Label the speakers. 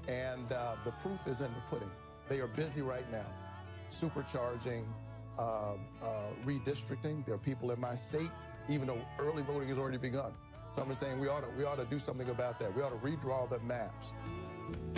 Speaker 1: And the proof is in the pudding. They are busy right now, supercharging redistricting. There are people in my state, even though early voting has already begun. Some are saying we ought to do something about that. We ought to redraw the maps.